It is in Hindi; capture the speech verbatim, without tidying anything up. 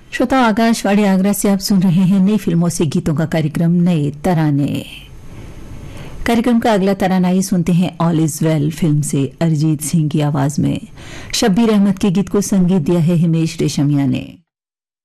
श्रोता, आकाशवाणी आगरा से आप सुन रहे हैं नई फिल्मों से गीतों का कार्यक्रम नए तराने। कार्यक्रम का अगला तराना ये सुनते हैं ऑल इज वेल फिल्म से अरिजीत सिंह की आवाज में। शब्बीर अहमद के गीत को संगीत दिया है हिमेश रेशमिया ने।